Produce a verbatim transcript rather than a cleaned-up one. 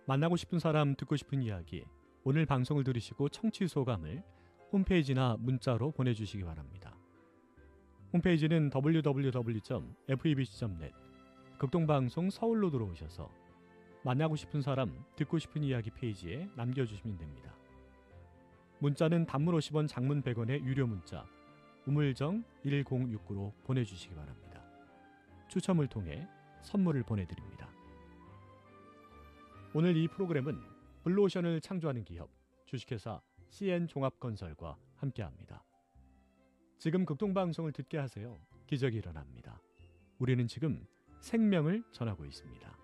만나고 싶은 사람, 듣고 싶은 이야기, 오늘 방송을 들으시고 청취 소감을 홈페이지나 문자로 보내주시기 바랍니다. 홈페이지는 더블유 더블유 더블유 점 에프이비씨 점 넷, 극동방송 서울로 들어오셔서 만나고 싶은 사람, 듣고 싶은 이야기 페이지에 남겨주시면 됩니다. 문자는 단문 오십 원, 장문 백 원의 유료 문자 우물정 일공육구로 보내주시기 바랍니다. 추첨을 통해 선물을 보내드립니다. 오늘 이 프로그램은 블루오션을 창조하는 기업 주식회사 씨엔종합건설과 함께합니다. 지금 극동방송을 듣게 하세요. 기적이 일어납니다. 우리는 지금 생명을 전하고 있습니다.